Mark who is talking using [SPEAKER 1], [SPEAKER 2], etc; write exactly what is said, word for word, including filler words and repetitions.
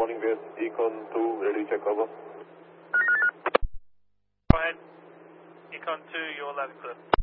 [SPEAKER 1] morning, West Econ two, ready to check over.
[SPEAKER 2] Go ahead. Econ two, you're loud and clear.